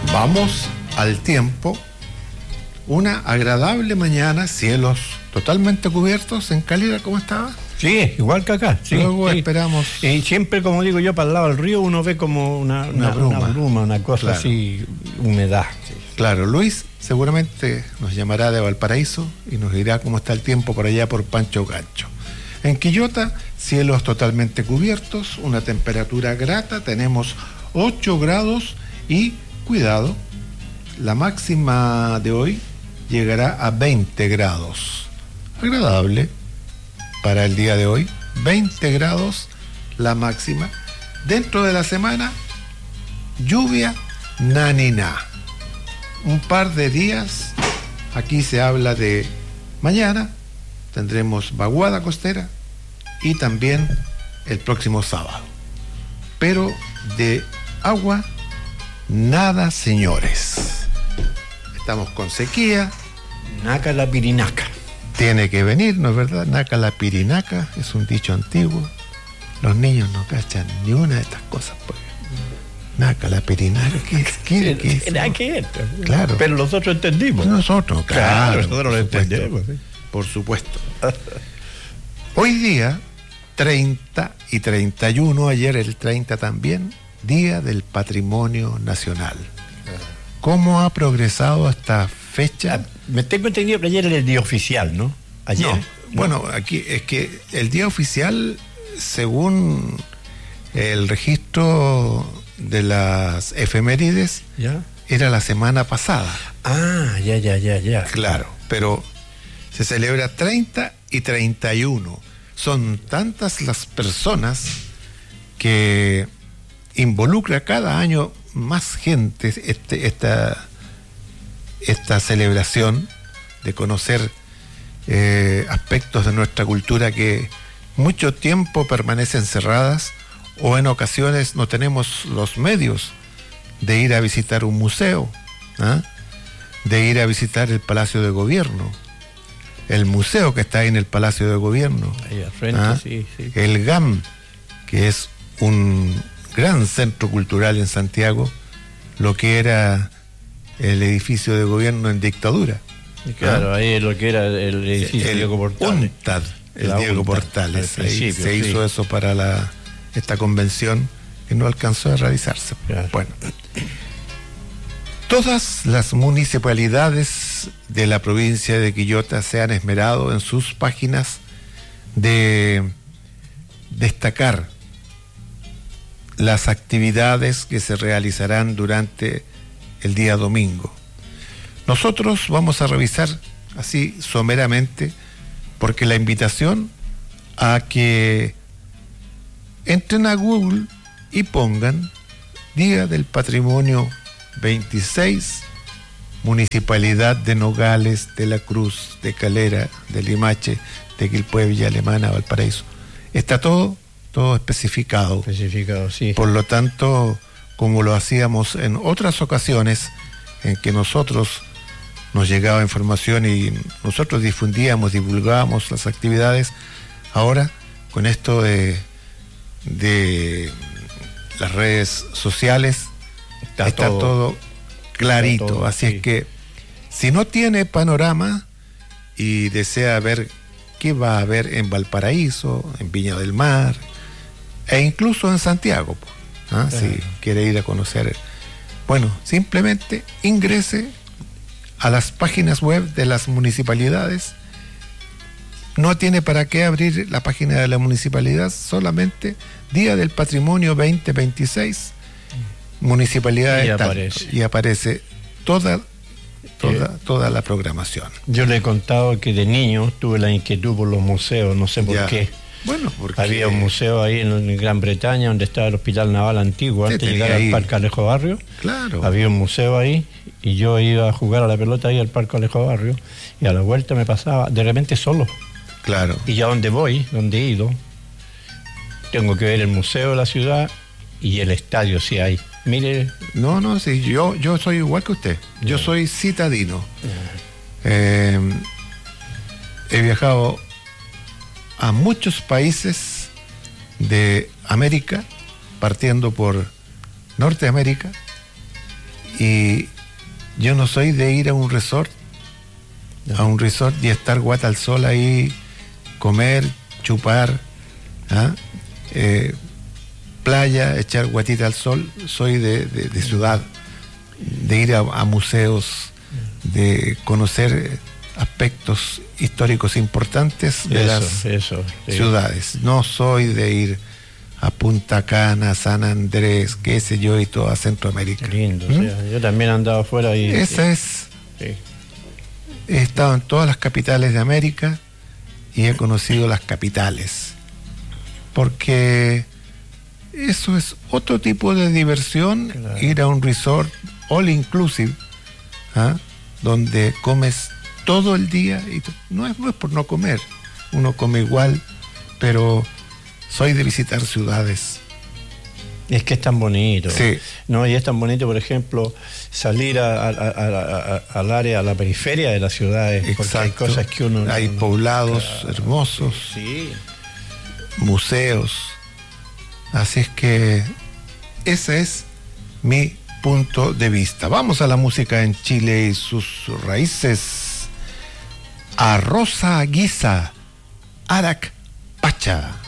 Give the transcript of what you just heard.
Vamos al tiempo. Una agradable mañana, cielos totalmente cubiertos. ¿En Calera cómo estaba? Sí, igual que acá. Sí, Luego sí. esperamos. Y siempre, como digo yo, para el lado del río uno ve como una bruma, una cosa claro. Así, humedad. Sí. Claro, Luis seguramente nos llamará de Valparaíso y nos dirá cómo está el tiempo por allá por Pancho Gancho. En Quillota, cielos totalmente cubiertos, una temperatura grata, tenemos 8 grados y, cuidado, la máxima de hoy llegará a 20 grados. Agradable para el día de hoy, 20 grados la máxima. Dentro de la semana, lluvia, nanina. Un par de días, aquí se habla de mañana, tendremos vaguada costera y también el próximo sábado. Pero de agua, nada, señores. Estamos con sequía. Naca la pirinaca. Tiene que venir, ¿no es verdad? Naca la pirinaca, es un dicho antiguo. Los niños no cachan ni una de estas cosas, pues. Naca la pirinaca, ¿qué es? Claro. Pero nosotros entendimos. Nosotros, claro. Nosotros lo entendemos. ¿Sí? Por supuesto. Hoy día, 30 y 31, ayer el 30 también, Día del Patrimonio Nacional. ¿Cómo ha progresado esta fecha? Me tengo entendido que ayer era el día oficial, ¿no? Ayer. No, bueno, aquí es que el día oficial, según el registro de las efemérides, ¿ya? Era la semana pasada. Ah, ya. Claro, pero se celebra 30 y 31. Son tantas las personas que involucra cada año más gente esta celebración de conocer aspectos de nuestra cultura que mucho tiempo permanecen cerradas o en ocasiones no tenemos los medios de ir a visitar un museo, ¿ah? De ir a visitar el Palacio de Gobierno, el museo que está ahí en el Palacio de Gobierno, ahí al frente, ¿ah? Sí. El GAM, que es un gran centro cultural en Santiago, lo que era el edificio de gobierno en dictadura. Claro, ahí es lo que era el edificio Diego Portales. UNTAD, el Diego Portales. Ahí se hizo eso para esta convención que no alcanzó a realizarse. Claro. Bueno, todas las municipalidades de la provincia de Quillota se han esmerado en sus páginas de destacar las actividades que se realizarán durante el día domingo. Nosotros vamos a revisar así someramente, porque la invitación a que entren a Google y pongan Día del Patrimonio 26, Municipalidad de Nogales, de La Cruz, de Calera, de Limache, de Quilpué, Villa Alemana, Valparaíso. Está todo especificado. Sí. Por lo tanto, como lo hacíamos en otras ocasiones en que nosotros nos llegaba información y nosotros divulgábamos las actividades, ahora con esto de las redes sociales está todo clarito. Está todo, así sí. Es que si no tiene panorama y desea ver qué va a haber en Valparaíso, en Viña del Mar e incluso en Santiago, ¿ah? Claro. Si quiere ir a conocer, bueno, simplemente ingrese a las páginas web de las municipalidades. No tiene para qué abrir la página de la municipalidad, solamente Día del Patrimonio 2026, Municipalidad de tal, y aparece toda la programación. Yo le he contado que de niño tuve la inquietud por los museos, no sé por qué. Bueno, porque había un museo ahí en Gran Bretaña donde estaba el Hospital Naval Antiguo, antes de llegar al Parque Alejo Barrio. Claro. Había un museo ahí y yo iba a jugar a la pelota ahí al Parque Alejo Barrio y a la vuelta me pasaba de repente solo. Claro. Y ya donde he ido, tengo que ver el museo de la ciudad y el estadio si hay. Mire. No, sí, yo soy igual que usted. Yo soy citadino. He viajado a muchos países de América, partiendo por Norteamérica, Y yo no soy de ir a un resort, y estar guata al sol ahí, comer, chupar, playa, echar guatita al sol. Soy de ciudad, de ir a museos, de conocer aspectos históricos importantes de las ciudades. No soy de ir a Punta Cana, San Andrés, qué sé yo, y toda Centroamérica. Qué lindo, o sea, yo también he andado afuera y... He estado en todas las capitales de América y he conocido las capitales, porque eso es otro tipo de diversión, claro. Ir a un resort all inclusive, donde comes todo el día, y no es por no comer, uno come igual, pero soy de visitar ciudades. Es que es tan bonito. Sí. No, y es tan bonito, por ejemplo, salir al área, a la periferia de las ciudades. Exacto. Porque hay cosas que uno... Hay poblados hermosos, sí. Museos. Así es que ese es mi punto de vista. Vamos a la música en Chile y sus raíces. A Rosa Guisa, Arac Pacha.